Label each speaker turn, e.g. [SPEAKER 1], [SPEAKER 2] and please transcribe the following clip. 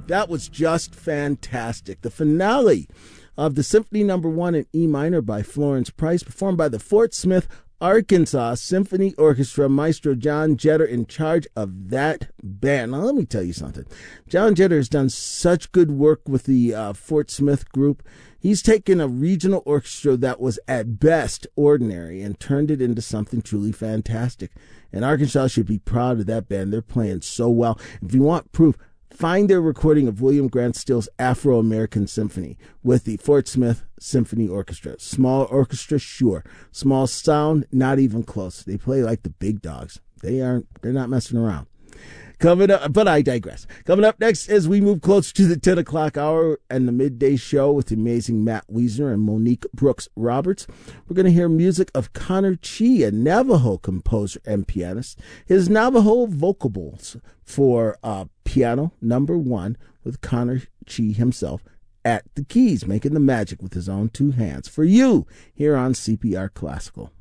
[SPEAKER 1] That was just fantastic. The finale of the Symphony No. 1 in E minor by Florence Price, performed by the Fort Smith, Arkansas Symphony Orchestra, Maestro John Jetter in charge of that band. Now, let me tell you something. John Jetter has done such good work with the Fort Smith group. He's taken a regional orchestra that was at best ordinary and turned it into something truly fantastic. And Arkansas should be proud of that band. They're playing so well. If you want proof, find their recording of William Grant Still's Afro-American Symphony with the Fort Smith Symphony Orchestra. Small orchestra, sure. Small sound, not even close. They play like the big dogs. They're not messing around. Coming up, but I digress. Coming up next, as we move closer to the 10 o'clock hour and the midday show with the amazing Matt Wiesner and Monique Brooks Roberts, we're going to hear music of Connor Chi, a Navajo composer and pianist. His Navajo vocables for Piano No. 1 with Connor Chi himself at the keys, making the magic with his own two hands. For you, here on CPR Classical.